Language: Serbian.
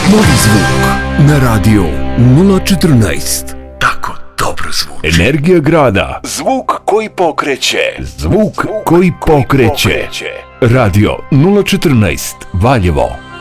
Novi zvuk na radio 014. Tako dobro zvuči. Energija grada. Zvuk koji pokreće. Zvuk koji pokreće. Radio 014 Valjevo.